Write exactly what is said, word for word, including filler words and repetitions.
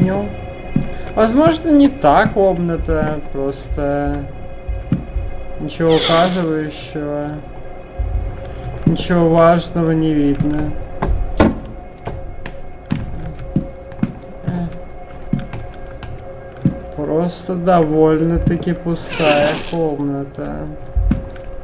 меню. Возможно, не та комната, просто ничего указывающего, ничего важного не видно. Просто довольно-таки пустая комната.